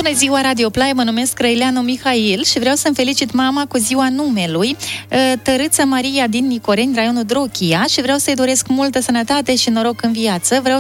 Bună ziua, Radio Play, mă numesc Răileanu Mihail și vreau să-mi felicit mama cu ziua numelui, Tărâță Maria din Nicoreni, raionul Drochia, și vreau să-i doresc multă sănătate și noroc în viață. Vreau